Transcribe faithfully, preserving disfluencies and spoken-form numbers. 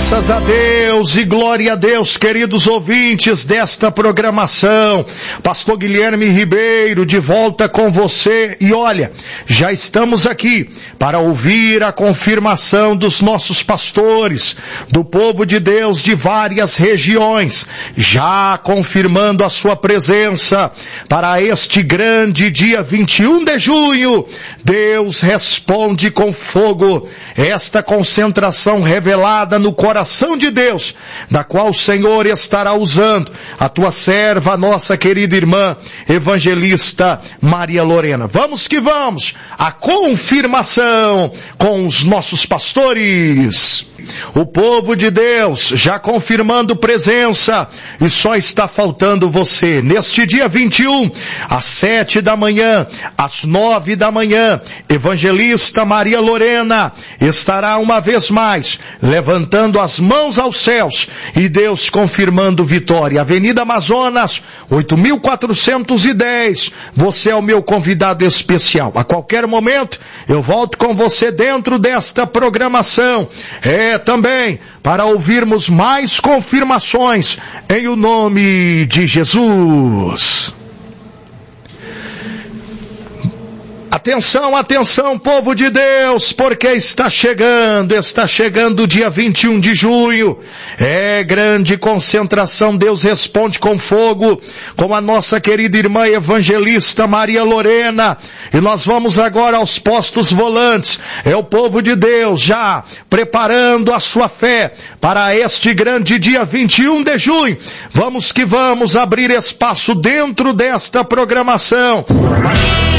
Graças a Deus e glória a Deus, queridos ouvintes desta programação. Pastor Guilherme Ribeiro de volta com você. E olha, já estamos aqui para ouvir a confirmação dos nossos pastores, do povo de Deus de várias regiões, já confirmando a sua presença para este grande dia vinte e um de junho. Deus responde com fogo. Esta concentração revelada no coração de Deus, da qual o Senhor estará usando a tua serva, a nossa querida irmã evangelista Maria Lorena. Vamos que vamos, a confirmação com os nossos pastores. O povo de Deus já confirmando presença, e só está faltando você. Neste dia vinte e um, às sete da manhã, às nove da manhã, evangelista Maria Lorena estará uma vez mais levantando as mãos aos céus e Deus confirmando vitória. Avenida Amazonas, oito mil quatrocentos e dez. Você é o meu convidado especial. A qualquer momento eu volto com você dentro desta programação. É também para ouvirmos mais confirmações em o nome de Jesus. Atenção, atenção, povo de Deus, porque está chegando, está chegando o dia vinte e um de junho, é grande concentração, Deus responde com fogo, com a nossa querida irmã evangelista Maria Lorena, e nós vamos agora aos postos volantes, é o povo de Deus já preparando a sua fé para este grande dia vinte e um de junho, vamos que vamos abrir espaço dentro desta programação.